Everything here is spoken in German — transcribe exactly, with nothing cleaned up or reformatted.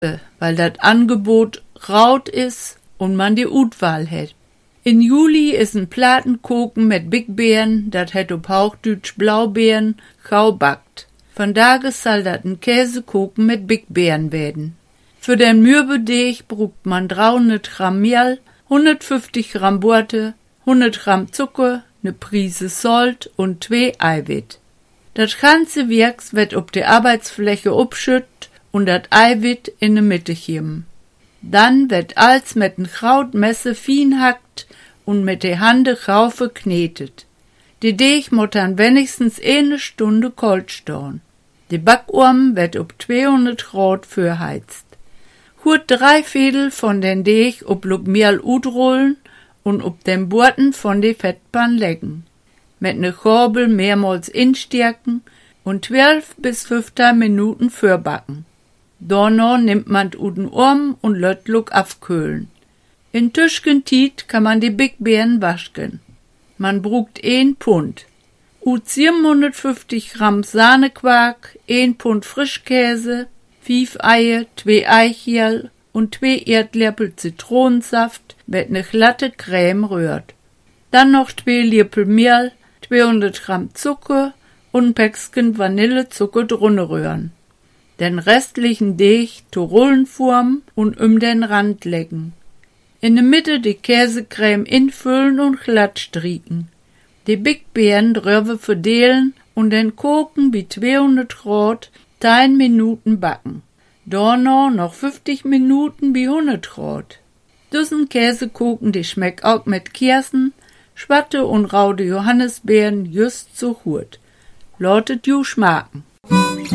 weil das Angebot raut is und man die Utwahl het. In Juli is ein Platenkoken mit Bigbeeren, dat het op Hauchdütsch Blaubeeren, gau backt. Von dages soll dat ein Käsekoken mit Bigbeeren werden. Für den Mürbedeeg brugt man dreihundert Gramm Mehl, hundertfünfzig Gramm Borte, hundert Gramm Zucker, ne Prise Salt und zwei Eiwit. Das ganze Werks wird op de Arbeitsfläche upschütt und dat Eiwit in de Mitte chiemen. Dann wird alles mit n Krautmesser fein hackt und mit de Hande raufe knetet. De Deeg mut dann wenigstens eine Stunde kalt stehen. De Backorm wird op zweihundert Grad vorheizt. Hurt drei Viertel von den Deeg ob Lug Mehl utrollen und ob den Borten von de Fettpan lecken. Mit ne Korbel mehrmals instärken und zwölf bis fünfzehn Minuten vorbacken. Danach nimmt man uden Orm und lässt Lug abkühlen. In Tüschgen Tiet kann man die Bigbeeren waschen. Man brugt ein Pfund. Ut siebenhundertfünfzig Gramm Sahnequark, ein Pfund Frischkäse, fünf Eier, zwei Eichel und zwei Erdlöffel Zitronensaft mit ne glatte Creme rührt. Dann noch zwei Löffel Mehl, zweihundert Gramm Zucker und ein Päckchen Vanillezucker drunter rühren. Den restlichen Deeg zu Rollen formen und um den Rand lecken. In der Mitte die Käsecreme infüllen und glatt strieken. Die Bigbeeren drüber verdelen und den Koken bei zweihundert Grad zehn Minuten backen. Danach noch fünfzig Minuten bei hundert Grad. Düssen Käsekuchen, die schmeckt auch mit Kersen, Schwatte und raude Johannisbeeren just so gut. Lautet ju schmaken.